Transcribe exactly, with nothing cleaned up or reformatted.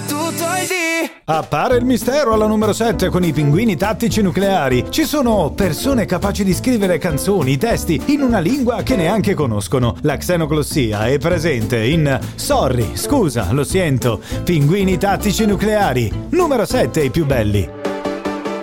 tutto il dì. Appare il mistero alla numero sette con i pinguini tattici nucleari. Ci sono persone capaci di scrivere canzoni, testi in una lingua che neanche conoscono. La xenoglossia è presente in Sorry, scusa, lo sento. Pinguini tattici nucleari. Numero sette, i più belli.